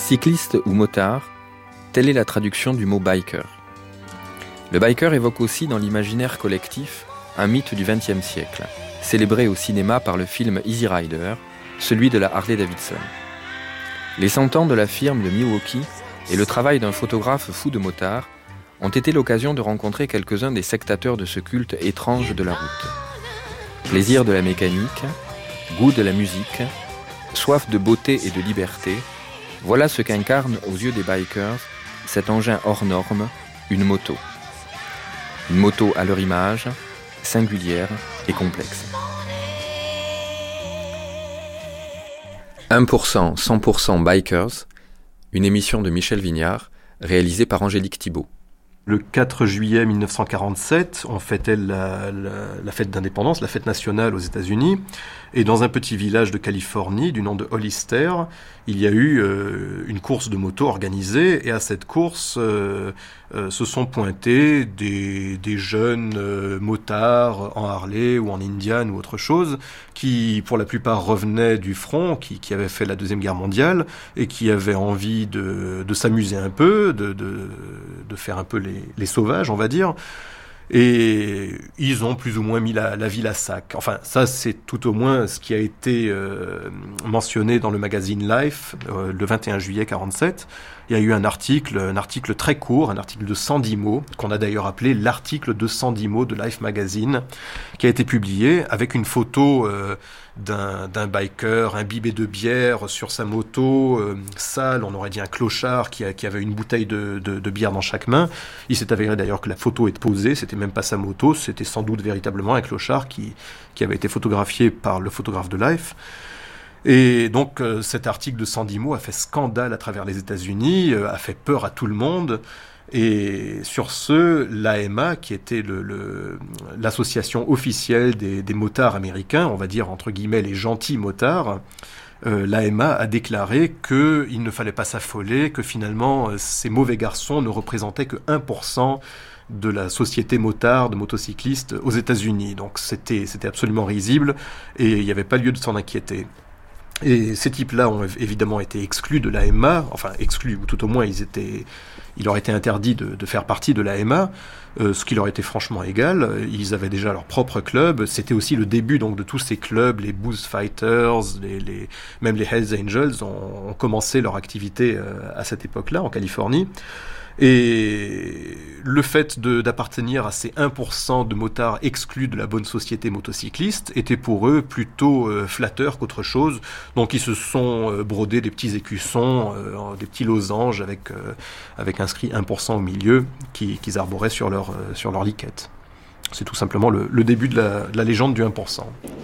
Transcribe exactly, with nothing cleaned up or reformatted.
Cycliste ou motard, telle est la traduction du mot biker. Le biker évoque aussi dans l'imaginaire collectif un mythe du vingtième siècle, célébré au cinéma par le film Easy Rider, celui de la Harley-Davidson. Les cent ans de la firme de Milwaukee et le travail d'un photographe fou de motards ont été l'occasion de rencontrer quelques-uns des sectateurs de ce culte étrange de la route. Plaisir de la mécanique, goût de la musique, soif de beauté et de liberté, voilà ce qu'incarne aux yeux des bikers cet engin hors norme, une moto. Une moto à leur image, singulière et complexe. un pour cent, cent pour cent Bikers, une émission de Michel Vignard, réalisée par Angélique Thibault. Le quatre juillet mille neuf cent quarante-sept, on fêtait la, la, la fête d'indépendance, la fête nationale aux États-Unis. Et dans un petit village de Californie, du nom de Hollister, il y a eu euh, une course de moto organisée. Et à cette course, euh, euh, se sont pointés des, des jeunes euh, motards en Harley ou en Indian ou autre chose, qui pour la plupart revenaient du front, qui, qui avaient fait la Deuxième Guerre mondiale et qui avaient envie de, de s'amuser un peu, de, de, de faire un peu les, les sauvages, on va dire. Et ils ont plus ou moins mis la, la ville à sac. Enfin, ça, c'est tout au moins ce qui a été euh, mentionné dans le magazine Life, euh, le vingt et un juillet quarante-sept. Il y a eu un article, un article très court, un article de cent dix mots, qu'on a d'ailleurs appelé l'article de cent dix mots de Life Magazine, qui a été publié avec une photo euh, d'un, d'un biker imbibé de bière sur sa moto, euh, sale, on aurait dit un clochard qui, a, qui avait une bouteille de, de, de bière dans chaque main. Il s'est avéré d'ailleurs que la photo est posée, c'était même pas sa moto, c'était sans doute véritablement un clochard qui, qui avait été photographié par le photographe de Life. Et donc euh, cet article de cent dix mots a fait scandale à travers les États-Unis, euh, a fait peur à tout le monde. Et sur ce, l'A M A, qui était le, le, l'association officielle des, des motards américains, on va dire entre guillemets les gentils motards, euh, l'A M A a déclaré qu'il ne fallait pas s'affoler, que finalement euh, ces mauvais garçons ne représentaient que un pour cent de la société motard, de motocyclistes aux États-Unis. Donc c'était, c'était absolument risible et il n'y avait pas lieu de s'en inquiéter. Et ces types-là ont évidemment été exclus de l'A M A, enfin exclus, ou tout au moins ils étaient, il leur était interdit de, de faire partie de l'A M A, euh, ce qui leur était franchement égal. Ils avaient déjà leur propre club. C'était aussi le début donc de tous ces clubs, les Booze Fighters, les, les, même les Hells Angels ont, ont commencé leur activité euh, à cette époque-là en Californie. Et le fait de, d'appartenir à ces un pour cent de motards exclus de la bonne société motocycliste était pour eux plutôt euh, flatteur qu'autre chose. Donc ils se sont euh, brodés des petits écussons, euh, des petits losanges avec, euh, avec inscrit un pour cent au milieu qui, qu'ils arboraient sur leur, euh, sur leur liquette. C'est tout simplement le, le début de la, de la légende du un pour cent.